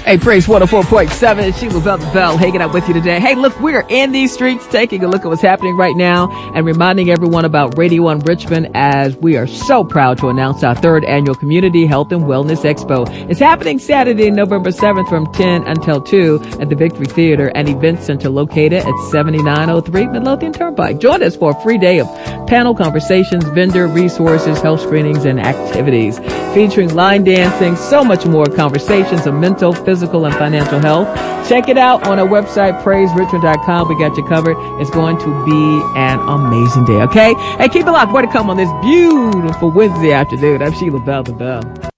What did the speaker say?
Hey, Praise 104.7. Sheila Bell hanging out with you today. Hey, look, we're in these streets taking a look at what's happening right now and reminding everyone about Radio 1 Richmond as we are so proud to announce our third annual Community Health and Wellness Expo. It's happening Saturday, November 7th from 10 until 2 at the Victory Theater and Event Center located at 7903 Midlothian Turnpike. Join us for a free day of panel conversations, vendor resources, health screenings, and activities featuring line dancing, so much more conversations of mental, physical, and financial health. Check it out on our website, praiserichmond.com. We got you covered. It's going to be an amazing day, okay? Hey, keep it locked. More to come on this beautiful Wednesday afternoon. I'm Sheila Bell.